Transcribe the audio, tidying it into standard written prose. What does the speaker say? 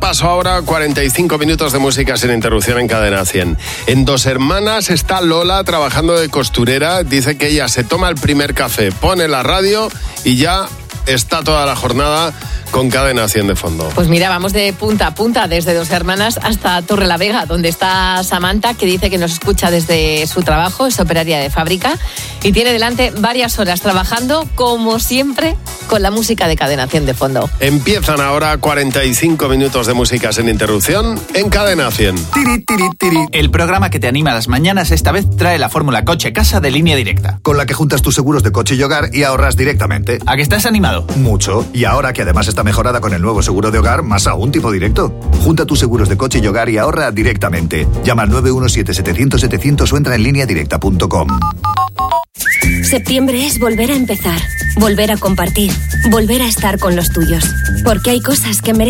paso ahora a 45 minutos de música sin interrupción en Cadena 100. En Dos Hermanas está Lola trabajando de costurera. Dice que ella se toma el primer café, pone la radio y ya está toda la jornada con Cadena 100 de fondo. Pues mira, vamos de punta a punta, desde Dos Hermanas hasta Torrelavega, donde está Samantha, que dice que nos escucha desde su trabajo, es operaria de fábrica, y tiene delante varias horas trabajando, como siempre, con la música de Cadena 100 de fondo. Empiezan ahora 45 minutos de música sin interrupción en Cadena 100. Tiri, tiri, tiri. El programa que te anima a las mañanas esta vez trae la fórmula coche-casa de Línea Directa. Con la que juntas tus seguros de coche y hogar y ahorras directamente. ¿A que estás animado? Mucho. Y ahora que además está mejorada con el nuevo seguro de hogar, más aún tipo directo. Junta tus seguros de coche y hogar y ahorra directamente. Llama al 917-700-700 o entra en lineadirecta.com. Septiembre es volver a empezar, volver a compartir, volver a estar con los tuyos. Porque hay cosas que merecen